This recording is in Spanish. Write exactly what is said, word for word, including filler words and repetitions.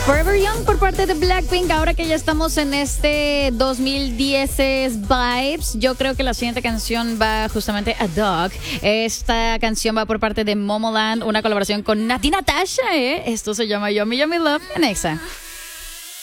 Forever Young por parte de Blackpink. Ahora que ya estamos en este dos mil diez vibes, yo creo que la siguiente canción va justamente a Dog. Esta canción va por parte de Momoland, una colaboración con Nati Natasha, ¿eh? Esto se llama Yummy Yummy Love en Exa.